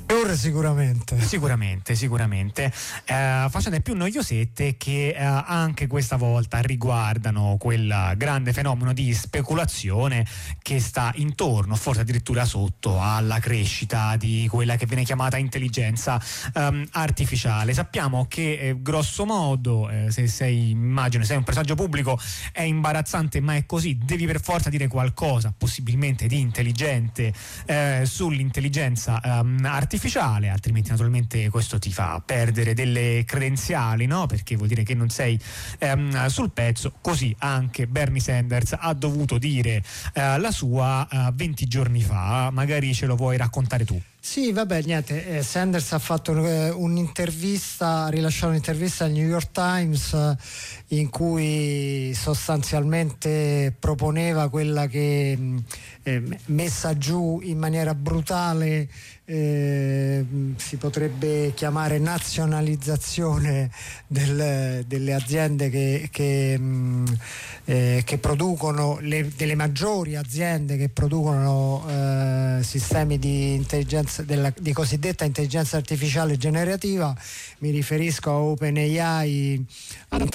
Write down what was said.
Sicuramente. Faccende più noiosette che anche questa volta riguardano quel grande fenomeno di speculazione che sta intorno, forse addirittura sotto, alla crescita di quella che viene chiamata intelligenza artificiale. Sappiamo che grosso modo, se sei un personaggio pubblico, è imbarazzante, ma è così, devi per forza dire qualcosa, possibilmente di intelligente, sull'intelligenza artificiale, altrimenti naturalmente questo ti fa perdere delle credenziali, no? Perché vuol dire che non sei sul pezzo. Così anche Bernie Sanders ha dovuto dire la sua 20 giorni fa. Magari ce lo vuoi raccontare tu? Sì, vabbè, niente, Sanders ha fatto ha rilasciato un'intervista al New York Times in cui sostanzialmente proponeva quella che messa giù in maniera brutale si potrebbe chiamare nazionalizzazione delle aziende che producono, delle maggiori aziende che producono sistemi di intelligenza, di cosiddetta intelligenza artificiale generativa. Mi riferisco a OpenAI,